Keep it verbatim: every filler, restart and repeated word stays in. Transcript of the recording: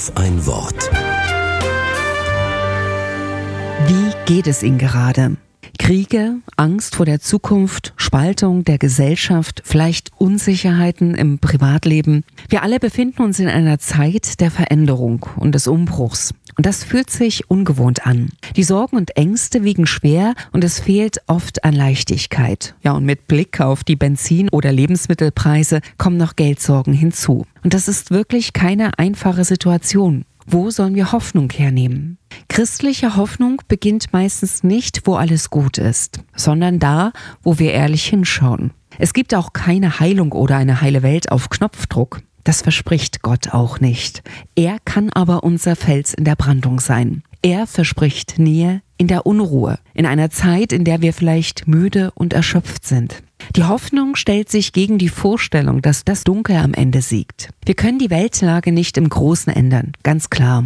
auf ein Wort. Wie geht es Ihnen gerade? Kriege, Angst vor der Zukunft, Spaltung der Gesellschaft, vielleicht Unsicherheiten im Privatleben. Wir alle befinden uns in einer Zeit der Veränderung und des Umbruchs. Und das fühlt sich ungewohnt an. Die Sorgen und Ängste wiegen schwer und es fehlt oft an Leichtigkeit. Ja, und mit Blick auf die Benzin- oder Lebensmittelpreise kommen noch Geldsorgen hinzu. Und das ist wirklich keine einfache Situation. Wo sollen wir Hoffnung hernehmen? Christliche Hoffnung beginnt meistens nicht, wo alles gut ist, sondern da, wo wir ehrlich hinschauen. Es gibt auch keine Heilung oder eine heile Welt auf Knopfdruck. Das verspricht Gott auch nicht. Er kann aber unser Fels in der Brandung sein. Er verspricht Nähe in der Unruhe, in einer Zeit, in der wir vielleicht müde und erschöpft sind. Die Hoffnung stellt sich gegen die Vorstellung, dass das Dunkel am Ende siegt. Wir können die Weltlage nicht im Großen ändern, ganz klar.